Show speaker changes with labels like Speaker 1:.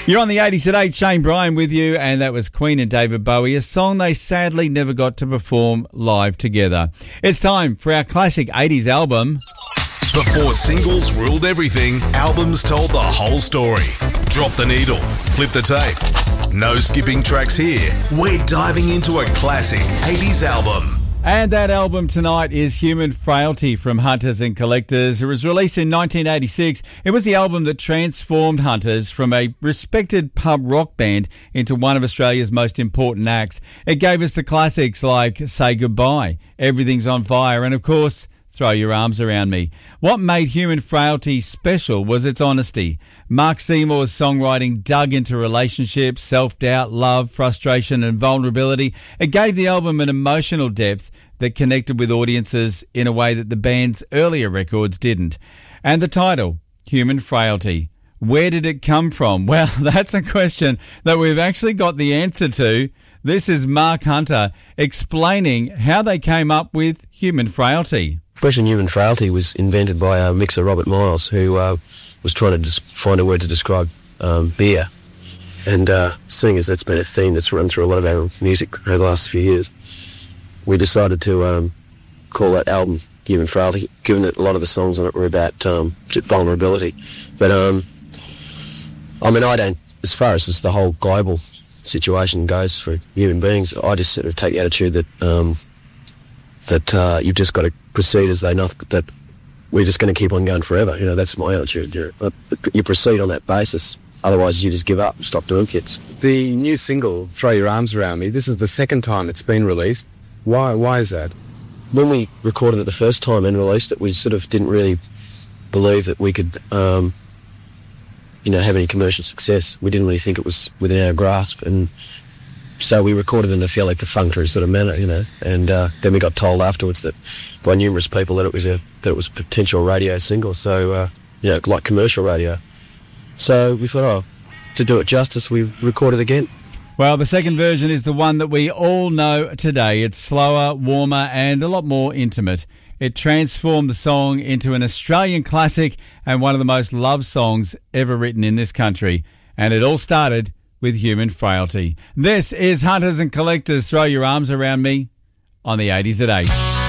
Speaker 1: You're on the 80s at 8, Shane Bryan with you, and that was Queen and David Bowie, a song they sadly never got to perform live together. It's time for our classic 80s album.
Speaker 2: Before singles ruled everything, albums told the whole story. Drop the needle, flip the tape. No skipping tracks here. We're diving into a classic 80s album.
Speaker 1: And that album tonight is Human Frailty from Hunters and Collectors. It was released in 1986. It was the album that transformed Hunters from a respected pub rock band into one of Australia's most important acts. It gave us the classics like Say Goodbye, Everything's on Fire, and of course, Throw Your Arms Around Me. What made Human Frailty special was its honesty. Mark Seymour's songwriting dug into relationships, self-doubt, love, frustration and vulnerability. It gave the album an emotional depth that connected with audiences in a way that the band's earlier records didn't. And the title, Human Frailty. Where did it come from? Well, that's a question that we've actually got the answer to. This is Mark Hunter explaining how they came up with Human Frailty.
Speaker 3: The expression human frailty was invented by our mixer Robert Miles, who was trying to find a word to describe beer. And seeing as that's been a theme that's run through a lot of our music over the last few years, we decided to call that album Human Frailty, given that a lot of the songs on it were about vulnerability. But, I don't, as far as the whole global situation goes for human beings, I just sort of take the attitude that you've just got to proceed as they know that we're just going to keep on going forever. You know, that's my attitude. You proceed on that basis. Otherwise, you just give up and stop doing kids.
Speaker 4: The new single, Throw Your Arms Around Me, this is the second time it's been released. Why is that?
Speaker 3: When we recorded it the first time and released it, we sort of didn't really believe that we could, have any commercial success. We didn't really think it was within our grasp, and so we recorded it in a fairly perfunctory sort of manner, and then we got told afterwards that by numerous people that it was a potential radio single, so like commercial radio. So we thought, to do it justice, we recorded again.
Speaker 1: Well, the second version is the one that we all know today. It's slower, warmer, and a lot more intimate. It transformed the song into an Australian classic and one of the most loved songs ever written in this country. And it all started with Human Frailty. This is Hunters and Collectors, Throw Your Arms Around Me on the 80s at 8.